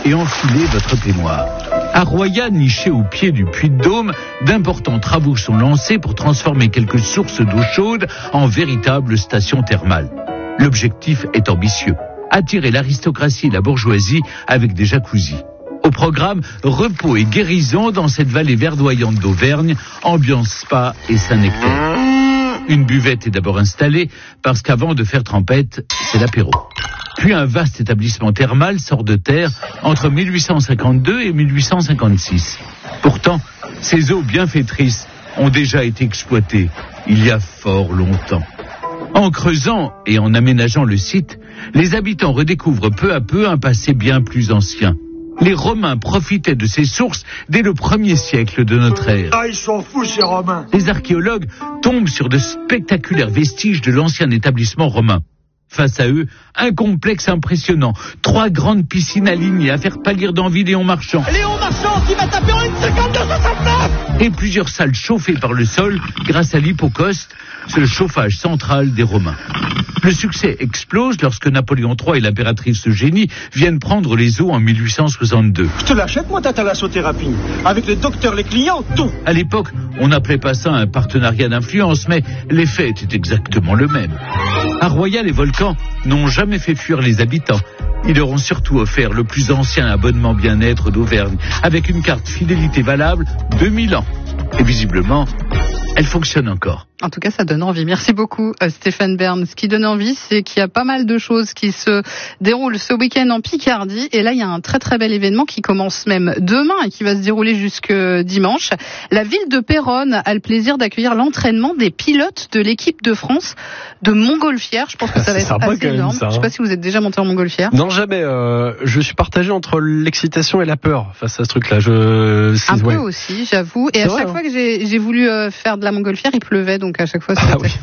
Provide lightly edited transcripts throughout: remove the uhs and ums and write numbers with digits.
et enfilez votre peignoir. À Roya, niché au pied du Puy de Dôme, d'importants travaux sont lancés pour transformer quelques sources d'eau chaude en véritables stations thermales. L'objectif est ambitieux, attirer l'aristocratie et la bourgeoisie avec des jacuzzis. Au programme, repos et guérison dans cette vallée verdoyante d'Auvergne, ambiance spa et Saint-Nectaire. Une buvette est d'abord installée parce qu'avant de faire trempette, c'est l'apéro. Puis un vaste établissement thermal sort de terre entre 1852 et 1856. Pourtant, ces eaux bienfaitrices ont déjà été exploitées il y a fort longtemps. En creusant et en aménageant le site, les habitants redécouvrent peu à peu un passé bien plus ancien. Les Romains profitaient de ces sources dès le 1er siècle de notre ère. Ah, ils sont fous, ces Romains. Les archéologues tombent sur de spectaculaires vestiges de l'ancien établissement romain. Face à eux, un complexe impressionnant. 3 grandes piscines alignées à faire pâlir d'envie Léon Marchand. Léon Marchand qui va taper en 1,52,69. Et plusieurs salles chauffées par le sol grâce à l'hypocauste, le chauffage central des Romains. Le succès explose lorsque Napoléon III et l'impératrice Eugénie viennent prendre les eaux en 1862. Je te l'achète, moi, ta thalassothérapie. Avec les docteurs, les clients, tout. À l'époque, on n'appelait pas ça un partenariat d'influence, mais l'effet était exactement le même. À Roya, les volcans n'ont jamais fait fuir les habitants. Ils leur ont surtout offert le plus ancien abonnement bien-être d'Auvergne, avec une carte fidélité valable 2000 ans. Et visiblement, elle fonctionne encore. En tout cas, ça donne envie. Merci beaucoup, Stéphane Bern. Ce qui donne envie, c'est qu'il y a pas mal de choses qui se déroulent ce week-end en Picardie. Et là, il y a un très très bel événement qui commence même demain et qui va se dérouler jusque dimanche. La ville de Péronne a le plaisir d'accueillir l'entraînement des pilotes de l'équipe de France de montgolfière. Je pense que ça va être assez énorme. Je ne sais pas si vous êtes déjà monté en montgolfière. Non, jamais. Je suis partagé entre l'excitation et la peur face à ce truc-là. Un peu aussi, j'avoue. Et à chaque fois que j'ai voulu faire de la montgolfière, il pleuvait. Donc à chaque fois,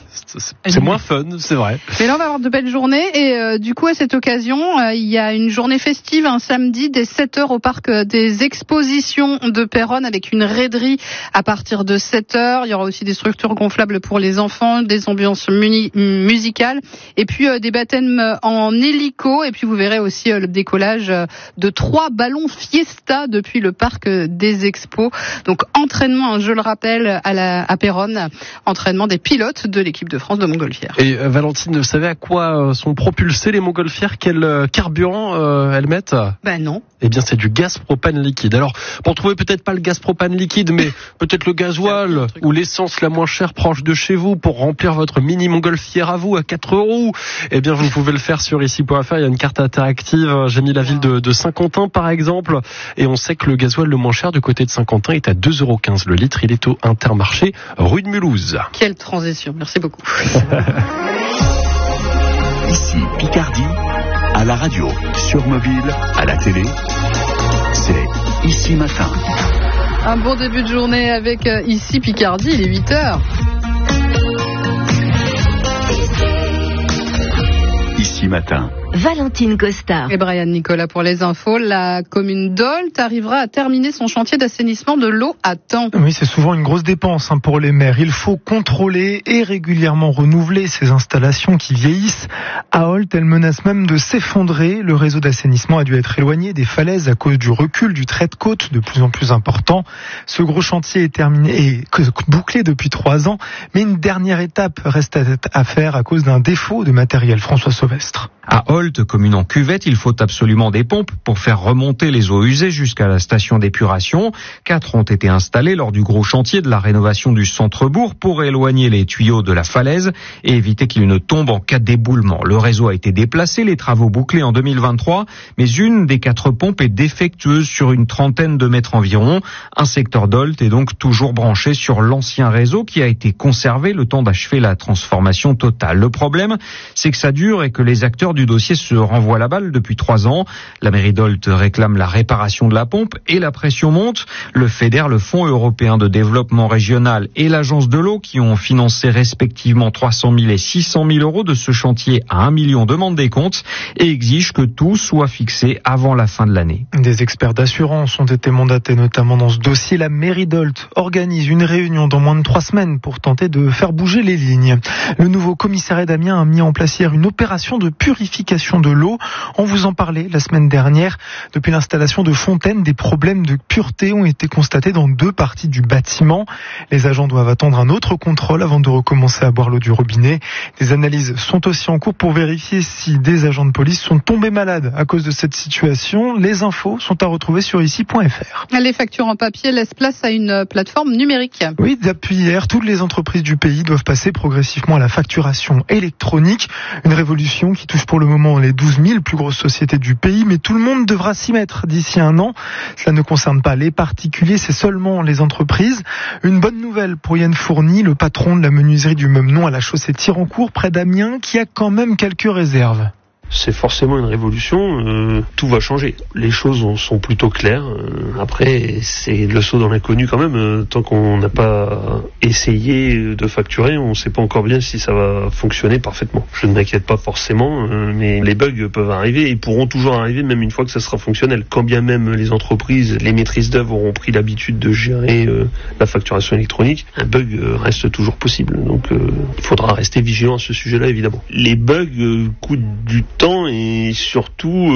c'est moins fun, c'est vrai. Mais là, on va avoir de belles journées. Et du coup, à cette occasion, il y a une journée festive un samedi dès 7h au parc des expositions de Péronne avec une raiderie à partir de 7h. Il y aura aussi des structures gonflables pour les enfants, des ambiances musicales et puis des baptêmes en hélico. Et puis vous verrez aussi le décollage de 3 ballons Fiesta depuis le parc des expos. Donc entraînement, je le rappelle, à Péronne, entraînement des pilotes de l'équipe de France de montgolfière. Et Valentine, vous savez à quoi sont propulsées les montgolfières? Quel carburant elles mettent? Non. Eh bien, c'est du gaz propane liquide. Alors, pour trouver peut-être pas le gaz propane liquide, mais peut-être le gasoil ou l'essence la moins chère proche de chez vous pour remplir votre mini montgolfière à vous à 4 €. Eh bien, vous pouvez le faire sur ici.fr. Il y a une carte interactive. J'ai mis la ville de Saint-Quentin, par exemple. Et on sait que le gasoil le moins cher du côté de Saint-Quentin est à 2,15 € le litre. Il est au Intermarché, rue de Mulhouse. Quelle transition. Merci beaucoup. Ici, Picardie, à la radio, sur mobile, à la télé, c'est Ici Matin. Un bon début de journée avec Ici Picardie, il est 8h. Ici Matin. Valentine Costa. Et Brian Nicolas pour les infos. La commune d'Olt arrivera à terminer son chantier d'assainissement de l'eau à temps. Oui, c'est souvent une grosse dépense pour les maires. Il faut contrôler et régulièrement renouveler ces installations qui vieillissent. À Olt, elles menacent même de s'effondrer. Le réseau d'assainissement a dû être éloigné des falaises à cause du recul du trait de côte de plus en plus important. Ce gros chantier est terminé et bouclé depuis 3 ans, mais une dernière étape reste à faire à cause d'un défaut de matériel. François Sauvestre. À Olt, commune en cuvette, il faut absolument des pompes pour faire remonter les eaux usées jusqu'à la station d'épuration. 4 ont été installées lors du gros chantier de la rénovation du centre-bourg pour éloigner les tuyaux de la falaise et éviter qu'ils ne tombent en cas d'éboulement. Le réseau a été déplacé, les travaux bouclés en 2023, mais une des 4 pompes est défectueuse sur une trentaine de mètres environ. Un secteur d'Olt est donc toujours branché sur l'ancien réseau qui a été conservé le temps d'achever la transformation totale. Le problème, c'est que ça dure et que les acteurs du dossier se renvoient la balle depuis 3 ans. La mairie d'Olt réclame la réparation de la pompe et la pression monte. Le FEDER, le Fonds européen de développement régional et l'Agence de l'eau qui ont financé respectivement 300 000 et 600 000 euros de ce chantier à 1 million demandent des comptes et exigent que tout soit fixé avant la fin de l'année. Des experts d'assurance ont été mandatés notamment dans ce dossier. La mairie d'Olt organise une réunion dans moins de 3 semaines pour tenter de faire bouger les lignes. Le nouveau commissariat d'Amiens a mis en place hier une opération de purification l'utilisation de l'eau. On vous en parlait la semaine dernière. Depuis l'installation de fontaines, des problèmes de pureté ont été constatés dans 2 parties du bâtiment. Les agents doivent attendre un autre contrôle avant de recommencer à boire l'eau du robinet. Des analyses sont aussi en cours pour vérifier si des agents de police sont tombés malades à cause de cette situation. Les infos sont à retrouver sur ici.fr. Les factures en papier laissent place à une plateforme numérique. Oui, depuis hier, toutes les entreprises du pays doivent passer progressivement à la facturation électronique. Une révolution qui touche pour le moment les 12 000 plus grosses sociétés du pays, mais tout le monde devra s'y mettre d'ici un an. Cela ne concerne pas les particuliers, c'est seulement les entreprises. Une bonne nouvelle pour Yann Fourny, le patron de la menuiserie du même nom à la chaussée Tirancourt, près d'Amiens, qui a quand même quelques réserves. C'est forcément une révolution, tout va changer. Les choses sont plutôt claires. Après, c'est le saut dans l'inconnu quand même. Tant qu'on n'a pas essayé de facturer, on ne sait pas encore bien si ça va fonctionner parfaitement. Je ne m'inquiète pas forcément, mais les bugs peuvent arriver et pourront toujours arriver même une fois que ça sera fonctionnel. Quand bien même les entreprises, les maîtrises d'œuvre auront pris l'habitude de gérer la facturation électronique, un bug reste toujours possible. Donc il faudra rester vigilant à ce sujet-là évidemment. Les bugs coûtent du temps et surtout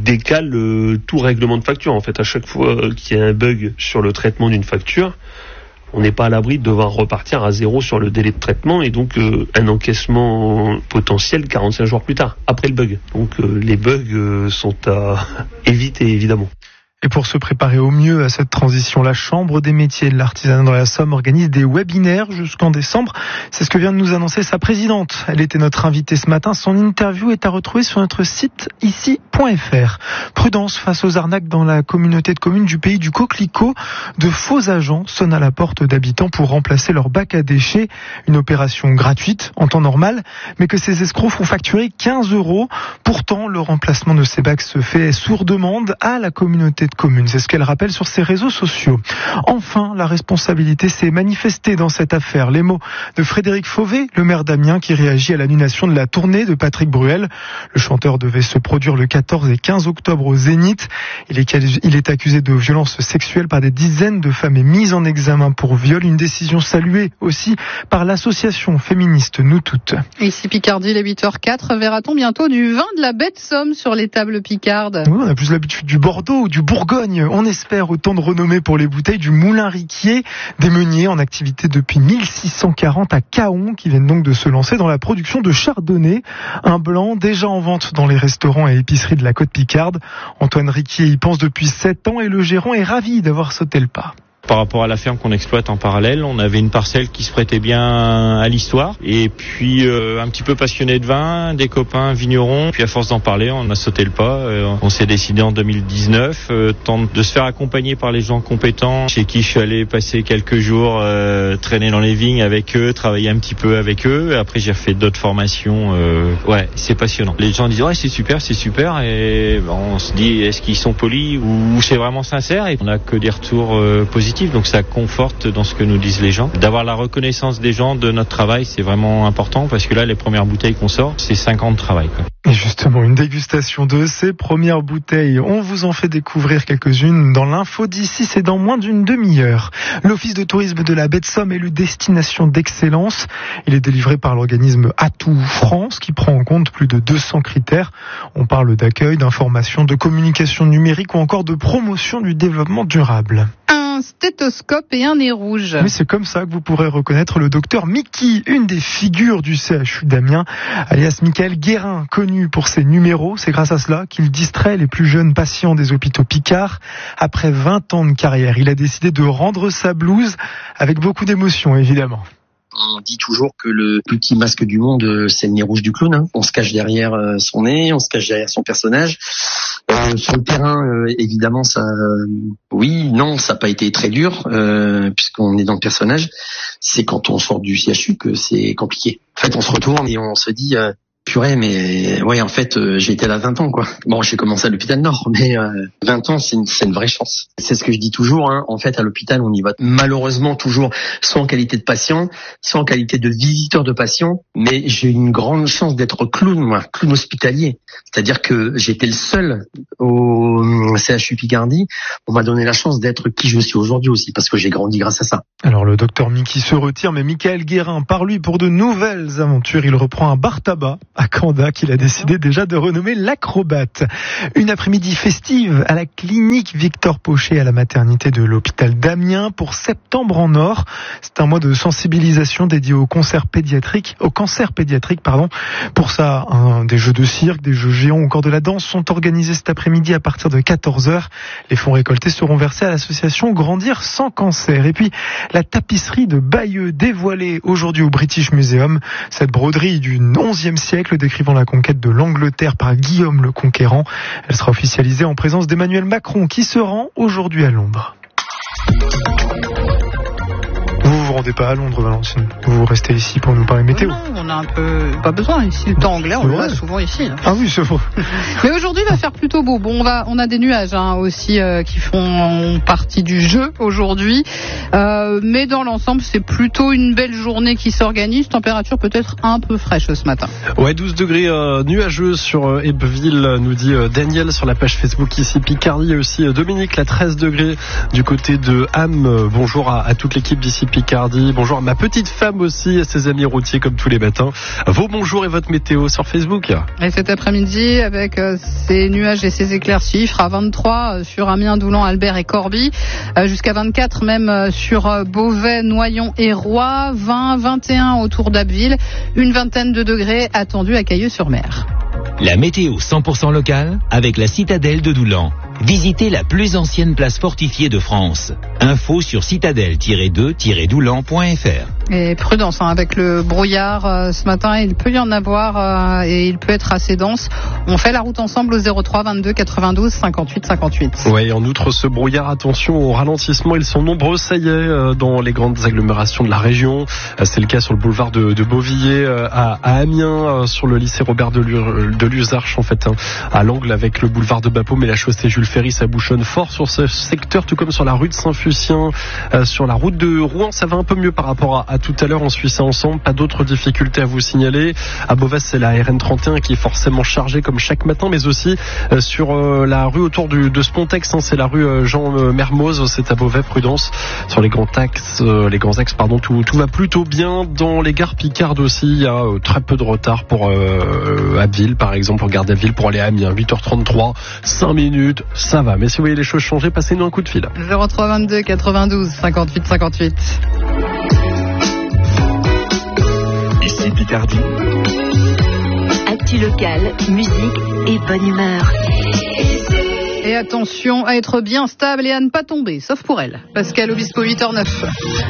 décale tout règlement de facture. En fait, à chaque fois qu'il y a un bug sur le traitement d'une facture, on n'est pas à l'abri de devoir repartir à 0 sur le délai de traitement et donc un encaissement potentiel 45 jours plus tard, après le bug. Donc les bugs sont à éviter évidemment. Et pour se préparer au mieux à cette transition, la Chambre des métiers de l'artisanat dans la Somme organise des webinaires jusqu'en décembre. C'est ce que vient de nous annoncer sa présidente. Elle était notre invitée ce matin. Son interview est à retrouver sur notre site ici.fr. Prudence face aux arnaques dans la communauté de communes du pays du Coquelicot. De faux agents sonnent à la porte d'habitants pour remplacer leur bac à déchets. Une opération gratuite en temps normal, mais que ces escrocs font facturer 15 €. Pourtant, le remplacement de ces bacs se fait sur demande à la communauté de communes. C'est ce qu'elle rappelle sur ses réseaux sociaux. Enfin, la responsabilité s'est manifestée dans cette affaire. Les mots de Frédéric Fauvet, le maire d'Amiens, qui réagit à l'annulation de la tournée de Patrick Bruel. Le chanteur devait se produire le 14 et 15 octobre au Zénith. Il est accusé de violences sexuelles par des dizaines de femmes et mis en examen pour viol. Une décision saluée aussi par l'association féministe Nous Toutes. Ici Picardie, les 8h04, verra-t-on bientôt du vin de la baie de Somme sur les tables picardes? Oui, on a plus l'habitude du Bordeaux ou du Bourgogne. On espère autant de renommée pour les bouteilles du Moulin Riquier, des meuniers en activité depuis 1640 à Caon, qui viennent donc de se lancer dans la production de chardonnay, un blanc déjà en vente dans les restaurants et épiceries de la côte picarde. Antoine Riquier y pense depuis 7 ans et le gérant est ravi d'avoir sauté le pas. Par rapport à la ferme qu'on exploite en parallèle, on avait une parcelle qui se prêtait bien à l'histoire. Et puis un petit peu passionné de vin, des copains vignerons. Puis à force d'en parler, on a sauté le pas. On s'est décidé en 2019 de se faire accompagner par les gens compétents, chez qui je suis allé passer quelques jours, traîner dans les vignes avec eux, travailler un petit peu avec eux. Après j'ai refait d'autres formations. Ouais, c'est passionnant. Les gens disent ouais c'est super. Et on se dit est-ce qu'ils sont polis ou c'est vraiment sincère? Et on n'a que des retours positifs. Donc ça conforte dans ce que nous disent les gens. D'avoir la reconnaissance des gens de notre travail, c'est vraiment important parce que là, les premières bouteilles qu'on sort, c'est 5 ans de travail, quoi. Et justement, une dégustation de ces premières bouteilles. On vous en fait découvrir quelques-unes dans l'info d'ici, c'est dans moins d'une demi-heure. L'Office de tourisme de la baie de Somme est le destination d'excellence. Il est délivré par l'organisme Atout France qui prend en compte plus de 200 critères. On parle d'accueil, d'information, de communication numérique ou encore de promotion du développement durable. Un stéthoscope et un nez rouge. Mais c'est comme ça que vous pourrez reconnaître le docteur Mickey, une des figures du CHU d'Amiens, alias Michael Guérin, connu pour ses numéros. C'est grâce à cela qu'il distrait les plus jeunes patients des hôpitaux Picard. Après 20 ans de carrière, il a décidé de rendre sa blouse avec beaucoup d'émotion, évidemment. On dit toujours que le plus petit masque du monde, c'est le nez rouge du clown. On se cache derrière son nez, on se cache derrière son personnage. Sur le terrain, évidemment, ça n'a pas été très dur, puisqu'on est dans le personnage. C'est quand on sort du CHU que c'est compliqué. En fait, on se retourne et on se dit... purée, mais ouais, en fait, j'ai été là 20 ans, quoi. Bon, j'ai commencé à l'hôpital Nord, mais 20 ans, c'est une vraie chance. C'est ce que je dis toujours, hein. En fait, à l'hôpital, on y va malheureusement toujours soit en qualité de patient, soit en qualité de visiteur de patient, mais j'ai une grande chance d'être clown, moi, clown hospitalier. C'est-à-dire que j'étais le seul au CHU Picardie. On m'a donné la chance d'être qui je suis aujourd'hui aussi, parce que j'ai grandi grâce à ça. Alors le docteur Mickey se retire, mais Michael Guérin part lui pour de nouvelles aventures. Il reprend un bar tabac à Canda qu'il a décidé déjà de renommer l'Acrobate. Une après-midi festive à la clinique Victor Pochet à la maternité de l'hôpital d'Amiens pour Septembre en Or. C'est un mois de sensibilisation dédié au cancer pédiatrique. Pour ça, des jeux de cirque, des jeux géants ou encore de la danse sont organisés cet après-midi à partir de 14h. Les fonds récoltés seront versés à l'association Grandir sans cancer. Et puis la tapisserie de Bayeux dévoilée aujourd'hui au British Museum. Cette broderie du XIe siècle décrivant la conquête de l'Angleterre par Guillaume le Conquérant. Elle sera officialisée en présence d'Emmanuel Macron qui se rend aujourd'hui à Londres. Vous vous rendez pas à Londres, Valentine. Vous restez ici pour nous parler météo. Non, on a un peu pas besoin ici. Le temps anglais, on le voit souvent ici. Ah oui, c'est vrai. Mais aujourd'hui, il va faire plutôt beau. Bon, on a des nuages aussi qui font partie du jeu aujourd'hui. Mais dans l'ensemble, c'est plutôt une belle journée qui s'organise. Température peut-être un peu fraîche ce matin. Ouais, 12 degrés nuageux sur Ebbeville, nous dit Daniel sur la page Facebook ici Picardie. Et aussi Dominique, là 13 degrés du côté de Ham. Bonjour à toute l'équipe d'ici Picardie. Bonjour à ma petite femme aussi, à ses amis routiers comme tous les matins. Vos bonjours et votre météo sur Facebook. Et cet après-midi, avec ces nuages et ces éclaircies, il fera 23 sur Amiens, Doulan, Albert et Corbie, jusqu'à 24 même sur Beauvais, Noyon et Roy, 20, 21 autour d'Abbeville, une vingtaine de degrés attendus à Cailleux-sur-Mer. La météo 100% locale avec la citadelle de Doulan. Visitez la plus ancienne place fortifiée de France. Info sur citadelle-2-doulan.fr. Et prudence avec le brouillard ce matin, il peut y en avoir et il peut être assez dense. On fait la route ensemble au 03 22 92 58 58. Ouais, en outre ce brouillard, attention au ralentissement, ils sont nombreux, ça y est, dans les grandes agglomérations de la région. C'est le cas sur le boulevard de Beauvilliers, à Amiens, sur le lycée Robert de Luzarches, en fait, à l'angle avec le boulevard de Bapaume et la chaussée Jules Ferry, ça bouchonne fort sur ce secteur, tout comme sur la rue de Saint-Fucien, sur la route de Rouen, ça va un peu mieux par rapport à tout à l'heure. On suit ça ensemble, pas d'autres difficultés à vous signaler. À Beauvais, c'est la RN31 qui est forcément chargée comme chaque matin, mais aussi sur la rue autour de Spontex, c'est la rue Jean Mermoz, c'est à Beauvais, prudence sur les grands axes, tout va plutôt bien. Dans les gares Picardes aussi, il y a très peu de retard pour Abbeville, par exemple, pour gare d'Abbeville pour aller à Amiens, 8h33, 5 minutes, ça va. Mais si vous voyez les choses changer, passez-nous un coup de fil. 03 22 92 58 58. Ici Picardie. Actu locale, musique et bonne humeur. Et attention à être bien stable et à ne pas tomber, sauf pour elle. Pascal Obispo, 8h09.